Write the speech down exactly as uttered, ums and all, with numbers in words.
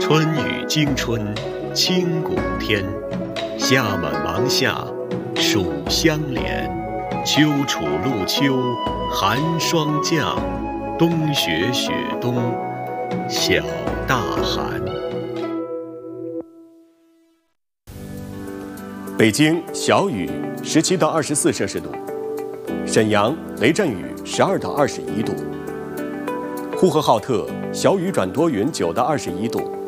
春雨惊春清谷天，夏满芒夏暑相连。秋处露秋寒霜降，冬雪雪冬小大寒。 北京小雨十七到二十四摄氏度，沈阳雷阵雨十二到二十一度，呼和浩特小雨转多云九到二十一度，